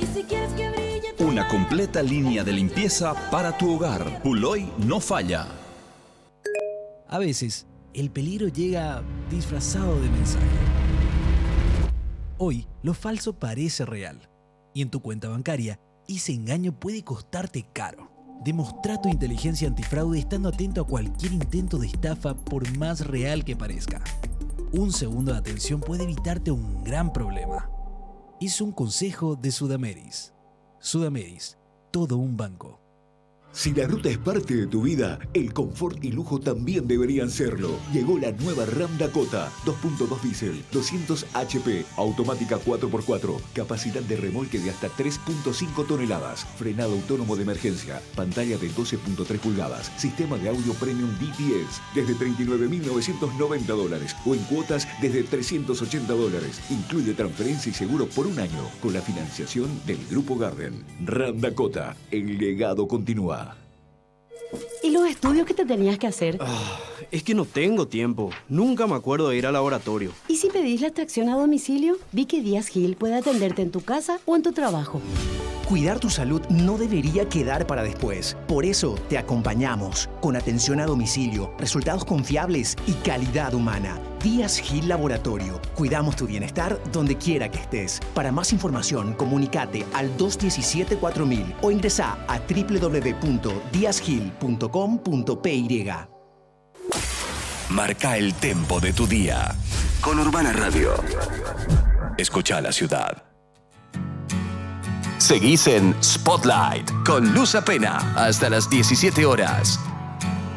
Una completa línea de limpieza para tu hogar. Puloy no falla. A veces, el peligro llega disfrazado de mensaje. Hoy, lo falso parece real. Y en tu cuenta bancaria, ese engaño puede costarte caro. Demostra tu inteligencia antifraude estando atento a cualquier intento de estafa, por más real que parezca. Un segundo de atención puede evitarte un gran problema. Es un consejo de Sudameris. Sudameris, todo un banco. Si la ruta es parte de tu vida, el confort y lujo también deberían serlo. Llegó la nueva Ram Dakota, 2.2 diésel, 200 HP, automática 4x4, capacidad de remolque de hasta 3.5 toneladas, frenado autónomo de emergencia, pantalla de 12.3 pulgadas, sistema de audio premium DTS, desde $39.990 o en cuotas desde $380. Incluye transferencia y seguro por un año, con la financiación del Grupo Garden. Ram Dakota, el legado continúa. ¿Y los estudios que te tenías que hacer? Es que no tengo tiempo. Nunca me acuerdo de ir al laboratorio. ¿Y si pedís la extracción a domicilio? Vi que Díaz Gil puede atenderte en tu casa o en tu trabajo. Cuidar tu salud no debería quedar para después. Por eso te acompañamos con atención a domicilio, resultados confiables y calidad humana. Díaz Gil Laboratorio. Cuidamos tu bienestar donde quiera que estés. Para más información, comunicate al 217-4000 o ingresa a www.diazgil.com.py. Marca el tempo de tu día con Urbana Radio. Escucha la ciudad. Seguís en Spotlight con Luz Apena hasta las 17 horas.